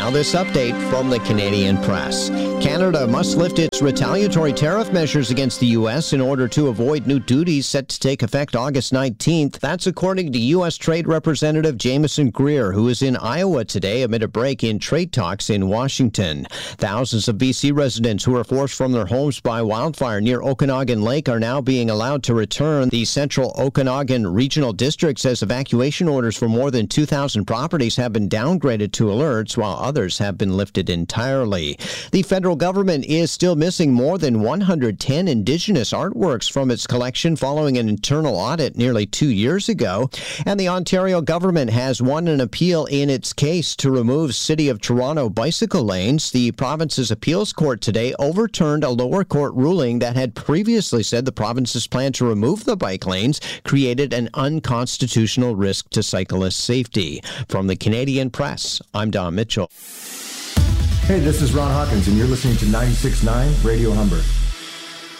Now this update from the Canadian Press. Canada must lift its retaliatory tariff measures against the U.S. in order to avoid new duties set to take effect August 19th. That's according to U.S. Trade Representative Jameson Greer, who is in Iowa today amid a break in trade talks in Washington. Thousands of BC residents who were forced from their homes by wildfire near Okanagan Lake are now being allowed to return. The Central Okanagan Regional District says evacuation orders for more than 2,000 properties have been downgraded to alerts, while others have been lifted entirely. The federal government is still missing more than 110 Indigenous artworks from its collection following an internal audit nearly 2 years ago. And the Ontario government has won an appeal in its case to remove City of Toronto bicycle lanes. The province's appeals court today overturned a lower court ruling that had previously said the province's plan to remove the bike lanes created an unconstitutional risk to cyclist safety. From the Canadian Press, I'm Don Mitchell. Hey, this is Ron Hawkins, and you're listening to 96.9 Radio Humber.